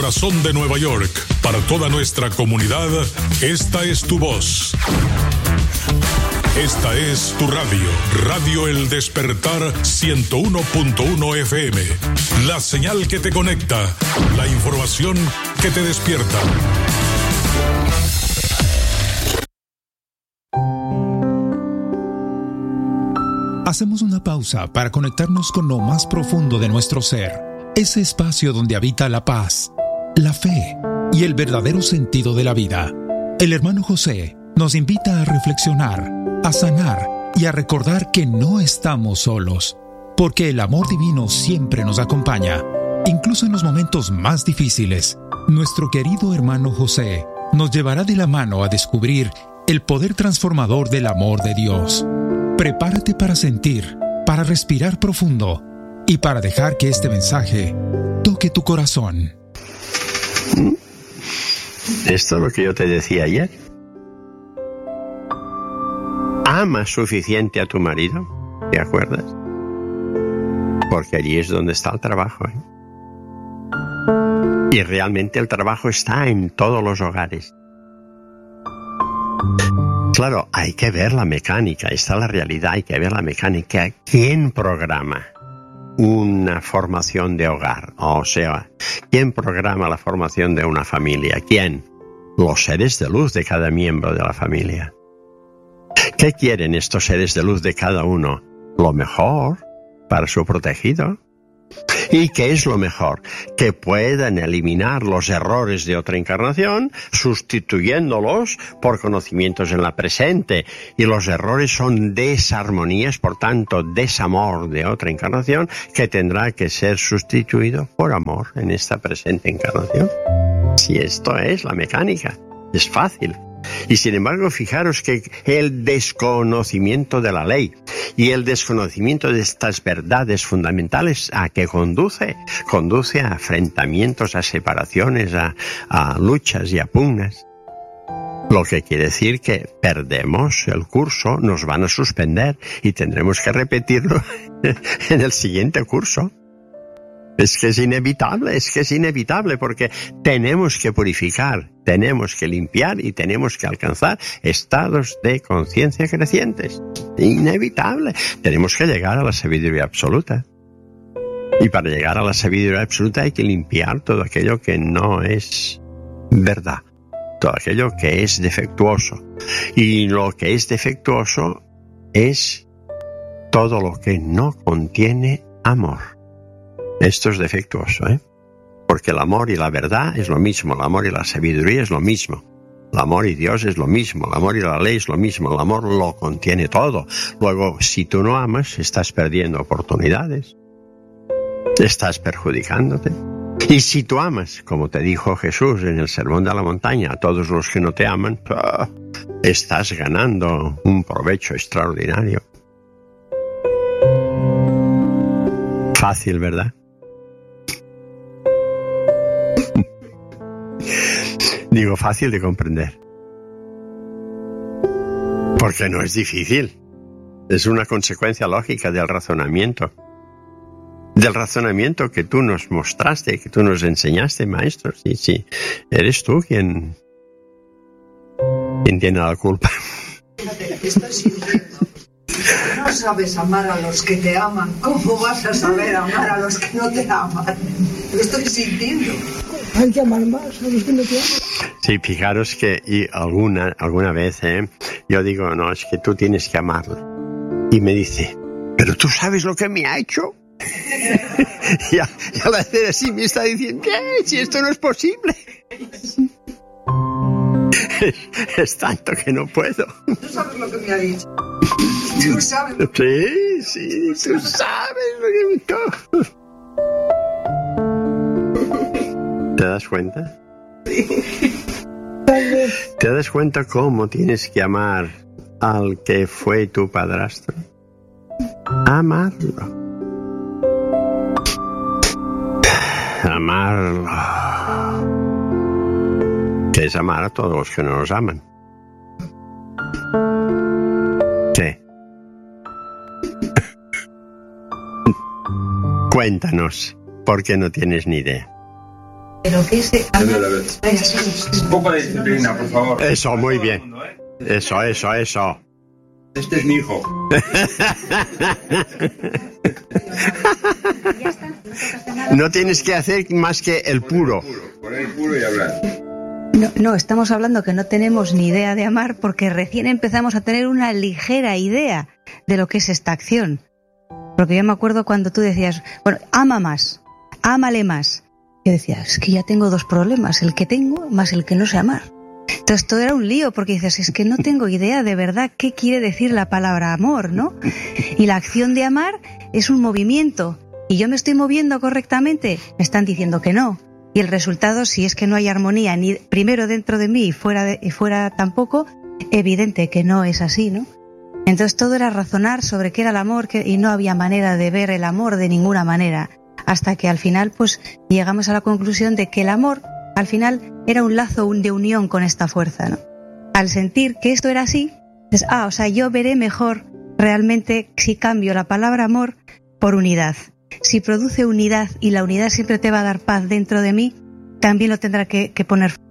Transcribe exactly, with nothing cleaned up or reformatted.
Corazón de Nueva York, para toda nuestra comunidad, esta es tu voz. Esta es tu radio, Radio El Despertar ciento uno punto uno F M. La señal que te conecta, la información que te despierta. Hacemos una pausa para conectarnos con lo más profundo de nuestro ser, ese espacio donde habita la paz, la fe y el verdadero sentido de la vida. El hermano José nos invita a reflexionar, a sanar y a recordar que no estamos solos, porque el amor divino siempre nos acompaña, incluso en los momentos más difíciles. Nuestro querido hermano José nos llevará de la mano a descubrir el poder transformador del amor de Dios. Prepárate para sentir, para respirar profundo y para dejar que este mensaje toque tu corazón. Esto es lo que yo te decía ayer. ¿Amas suficiente a tu marido? ¿Te acuerdas? Porque allí es donde está el trabajo, ¿eh? Y realmente el trabajo está en todos los hogares. Claro, hay que ver la mecánica, está la realidad, hay que ver la mecánica. ¿Quién programa una formación de hogar? O sea, ¿quién programa la formación de una familia? ¿Quién? Los seres de luz de cada miembro de la familia. ¿Qué quieren estos seres de luz de cada uno? Lo mejor para su protegido. ¿Y qué es lo mejor? Que puedan eliminar los errores de otra encarnación, sustituyéndolos por conocimientos en la presente. Y los errores son desarmonías, por tanto, desamor de otra encarnación, que tendrá que ser sustituido por amor en esta presente encarnación. Si esto es la mecánica, es fácil. Y sin embargo, fijaros que el desconocimiento de la ley y el desconocimiento de estas verdades fundamentales, ¿a qué conduce? Conduce a enfrentamientos, a separaciones, a, a luchas y a pugnas. Lo que quiere decir que perdemos el curso, nos van a suspender y tendremos que repetirlo en el siguiente curso. Es que es inevitable, es que es inevitable porque tenemos que purificar, tenemos que limpiar y tenemos que alcanzar estados de conciencia crecientes. Inevitable. Tenemos que llegar a la sabiduría absoluta. Y para llegar a la sabiduría absoluta hay que limpiar todo aquello que no es verdad, todo aquello que es defectuoso. Y lo que es defectuoso es todo lo que no contiene amor. Esto es defectuoso, ¿eh? Porque el amor y la verdad es lo mismo, el amor y la sabiduría es lo mismo, el amor y Dios es lo mismo, el amor y la ley es lo mismo, el amor lo contiene todo. Luego, si tú no amas, estás perdiendo oportunidades, estás perjudicándote. Y si tú amas, como te dijo Jesús en el Sermón de la Montaña, a todos los que no te aman, ¡ah!, estás ganando un provecho extraordinario. Fácil, ¿verdad? Digo, fácil de comprender. Porque no es difícil. Es una consecuencia lógica del razonamiento. Del razonamiento que tú nos mostraste, que tú nos enseñaste, maestro. Sí, sí. Eres tú quien, quien tiene la culpa. Estoy sintiendo. No sabes amar a los que te aman. ¿Cómo vas a saber amar a los que no te aman? Lo estoy sintiendo. Hay que amar más a los que no te aman. Sí, fijaros que y alguna, alguna vez eh, yo digo, no, es que tú tienes que amarla. Y me dice, ¿pero tú sabes lo que me ha hecho? y, a, y al hacer así me está diciendo, ¿qué? Si esto no es posible. es, es tanto que no puedo. ¿Tú sabes lo que me ha dicho? ¿Tú sabes lo que... Sí, sí, tú sabes lo que me ha dicho. ¿Te das cuenta? ¿Te das cuenta cómo tienes que amar al que fue tu padrastro? Amarlo. Amarlo. Que es amar a todos los que no nos aman. Sí. Cuéntanos, porque no tienes ni idea. Pero que ese amor... Un poco de disciplina, por favor. Eso, muy bien. Eso, eso, eso. Este es mi hijo. No tienes que hacer más que el puro. Poner el puro y hablar. No, no, estamos hablando que no tenemos ni idea de amar porque recién empezamos a tener una ligera idea de lo que es esta acción. Porque yo me acuerdo cuando tú decías, bueno, ama más, ámale más. Yo decía, es que ya tengo dos problemas, el que tengo más el que no sé amar. Entonces todo era un lío porque dices, es que no tengo idea de verdad qué quiere decir la palabra amor, ¿no? Y la acción de amar es un movimiento y yo me estoy moviendo correctamente, me están diciendo que no. Y el resultado, si es que no hay armonía ni primero dentro de mí y fuera, de, y fuera tampoco, evidente que no es así, ¿no? Entonces todo era razonar sobre qué era el amor que, y no había manera de ver el amor de ninguna manera. Hasta que al final pues llegamos a la conclusión de que el amor al final era un lazo de unión con esta fuerza, ¿no? Al sentir que esto era así, pues, ah, o sea, yo veré mejor realmente si cambio la palabra amor por unidad. Si produce unidad y la unidad siempre te va a dar paz dentro de mí, también lo tendrá que, que poner